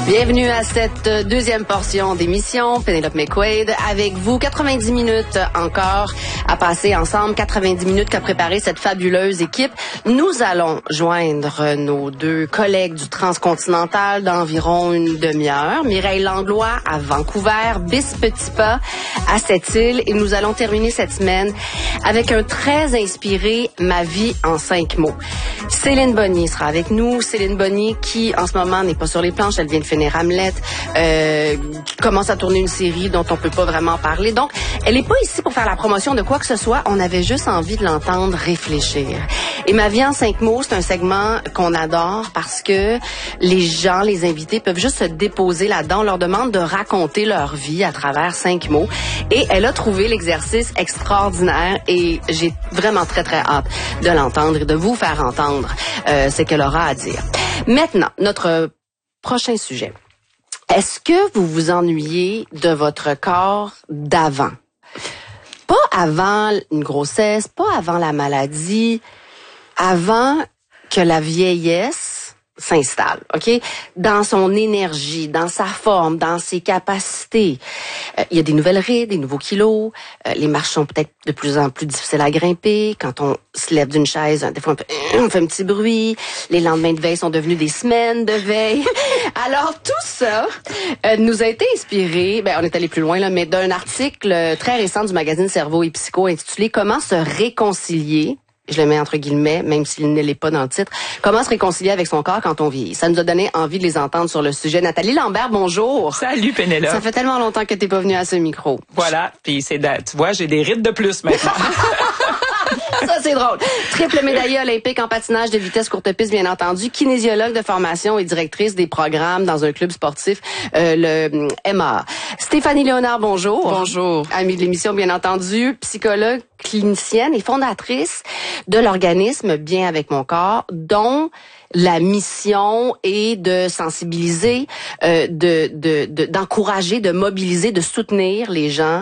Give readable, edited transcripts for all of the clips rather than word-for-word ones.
Bienvenue à cette deuxième portion d'émission Pénélope McQuaid avec vous. 90 minutes encore à passer ensemble. 90 minutes qu'a préparé cette fabuleuse équipe. Nous allons joindre nos deux collègues du Transcontinental d'environ une demi-heure. Mireille Langlois à Vancouver, Bis Petitpas à Sept-Îles. Et nous allons terminer cette semaine avec un très inspiré Ma vie en 5 mots. Céline Bonnier sera avec nous. Céline Bonnier qui en ce moment n'est pas sur les planches. Elle vient de finir Hamlet, qui commence à tourner une série dont on peut pas vraiment parler. Donc, elle est pas ici pour faire la promotion de quoi que ce soit. On avait juste envie de l'entendre réfléchir. Et Ma vie en 5 mots, c'est un segment qu'on adore parce que les gens, les invités peuvent juste se déposer là-dedans. On leur demande de raconter leur vie à travers 5 mots. Et elle a trouvé l'exercice extraordinaire et j'ai vraiment très, très hâte de l'entendre et de vous faire entendre ce qu'elle aura à dire. Maintenant, notre prochain sujet. Est-ce que vous vous ennuyez de votre corps d'avant? Pas avant une grossesse, pas avant la maladie, avant que la vieillesse s'installe, OK? Dans son énergie, dans sa forme, dans ses capacités. Il y a des nouvelles rides, des nouveaux kilos. Les marches sont peut-être de plus en plus difficiles à grimper. Quand on se lève d'une chaise, des fois on fait un petit bruit. Les lendemains de veille sont devenus des semaines de veille. Alors tout ça nous a été inspiré, on est allé plus loin là, mais d'un article très récent du magazine Cerveau et Psycho intitulé Comment se réconcilier. Je le mets entre guillemets, même s'il ne l'est pas dans le titre. Comment se réconcilier avec son corps quand on vieillit? Ça nous a donné envie de les entendre sur le sujet. Nathalie Lambert, bonjour. Salut Pénélope. Ça fait tellement longtemps que t'es pas venue à ce micro. Voilà, puis tu vois, j'ai des rides de plus maintenant. Ça, c'est drôle. Triple médaillée olympique en patinage de vitesse courte piste, bien entendu. Kinésiologue de formation et directrice des programmes dans un club sportif, le MA. Stéphanie Léonard, bonjour. Bonjour. Amie de l'émission, bien entendu. Psychologue, clinicienne et fondatrice de l'organisme Bien avec mon corps, dont la mission est de sensibiliser, d'encourager, de mobiliser, de soutenir les gens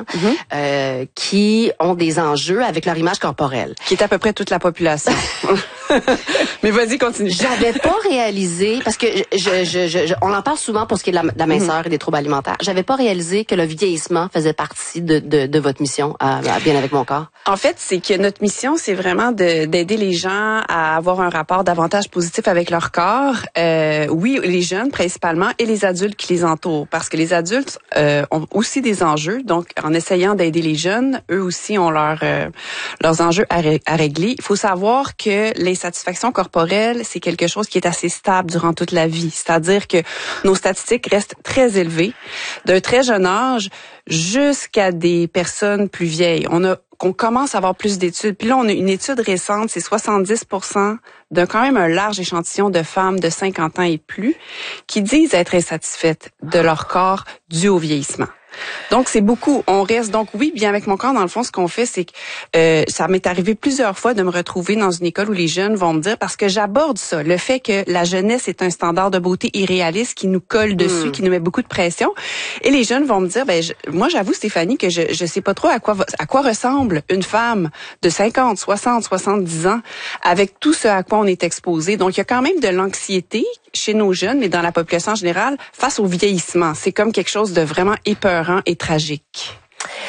qui ont des enjeux avec leur image corporelle. Qui est à peu près toute la population. Mais vas-y, continue. J'avais pas réalisé, parce que on en parle souvent pour ce qui est de la minceur et des troubles alimentaires. J'avais pas réalisé que le vieillissement faisait partie de votre mission à Bien avec mon corps. En fait, c'est que notre mission, c'est vraiment d'aider les gens à avoir un rapport davantage positif avec leur corps. Oui, les jeunes principalement et les adultes qui les entourent. Parce que les adultes ont aussi des enjeux. Donc, en essayant d'aider les jeunes, eux aussi ont leurs enjeux à régler. Il faut savoir que l'insatisfaction corporelle, c'est quelque chose qui est assez stable durant toute la vie. C'est-à-dire que nos statistiques restent très élevées d'un très jeune âge jusqu'à des personnes plus vieilles. Qu'on commence à avoir plus d'études. Puis là, on a une étude récente, c'est 70% d'un quand même un large échantillon de femmes de 50 ans et plus qui disent être insatisfaites de leur corps dû au vieillissement. Donc, c'est beaucoup. On reste donc, oui, Bien avec mon corps, dans le fond, ce qu'on fait, c'est que ça m'est arrivé plusieurs fois de me retrouver dans une école où les jeunes vont me dire, parce que j'aborde ça, le fait que la jeunesse est un standard de beauté irréaliste qui nous colle dessus, qui nous met beaucoup de pression. Et les jeunes vont me dire, moi, j'avoue, Stéphanie, que je sais pas trop à quoi ressemble une femme de 50, 60, 70 ans avec tout ce à quoi on est exposé. Donc, il y a quand même de l'anxiété chez nos jeunes, mais dans la population en général, face au vieillissement. C'est comme quelque chose de vraiment épeurant et tragique.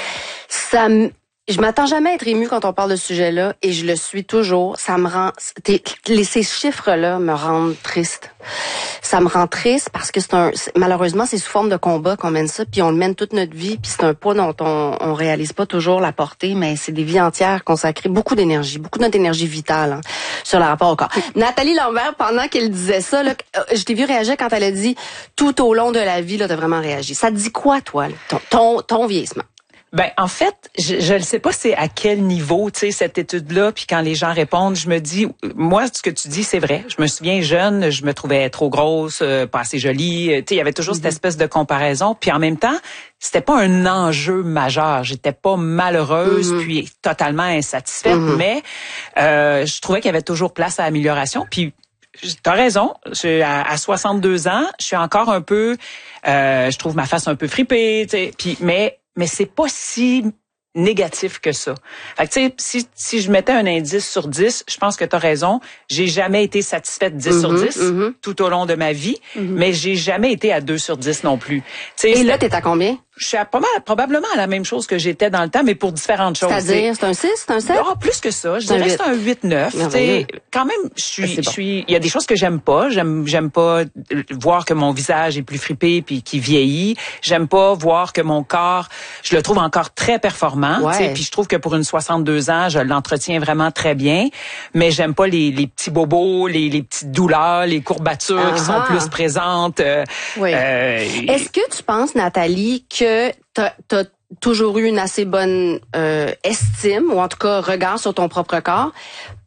Je m'attends jamais à être émue quand on parle de ce sujet-là et je le suis toujours. Ça me rend, ces chiffres-là me rendent triste. Ça me rend triste parce que malheureusement, c'est sous forme de combat qu'on mène ça, puis on le mène toute notre vie, puis c'est un poids dont on réalise pas toujours la portée, mais c'est des vies entières consacrées, beaucoup d'énergie, beaucoup de notre énergie vitale sur le rapport au corps. Nathalie Lambert, pendant qu'elle disait ça, là, je t'ai vu réagir quand elle a dit tout au long de la vie, là, t'as vraiment réagi. Ça te dit quoi, toi, ton vieillissement? En fait, je ne sais pas c'est à quel niveau, tu sais, cette étude-là, puis quand les gens répondent, je me dis, moi, ce que tu dis, c'est vrai. Je me souviens jeune, je me trouvais trop grosse, pas assez jolie, tu sais, il y avait toujours cette espèce de comparaison, puis en même temps, c'était pas un enjeu majeur. J'étais pas malheureuse, puis totalement insatisfaite, mais je trouvais qu'il y avait toujours place à amélioration, puis t'as raison, à 62 ans, je suis encore un peu, je trouve ma face un peu fripée, tu sais, puis mais c'est pas si négatif que ça. Fait que, tu sais, si je mettais un indice sur 10, je pense que tu as raison. J'ai jamais été satisfaite 10 sur 10 tout au long de ma vie, mais j'ai jamais été à 2 sur 10 non plus. T'sais, et là, t'es à combien? Je suis probablement à la même chose que j'étais dans le temps, mais pour différentes choses. C'est-à-dire, c'est un 6, c'est un 7? Ah, plus que ça. Je dirais que c'est un 8-9. Quand même, il y a des choses que j'aime pas. J'aime pas voir que mon visage est plus fripé puis qui vieillit. J'aime pas voir que mon corps, je le trouve encore très performant. Ouais. Puis je trouve que pour une 62 ans, je l'entretiens vraiment très bien. Mais j'aime pas les petits bobos, les petites douleurs, les courbatures qui sont plus présentes. Oui. Est-ce que tu penses, Nathalie, que t'as toujours eu une assez bonne estime, ou en tout cas regard sur ton propre corps,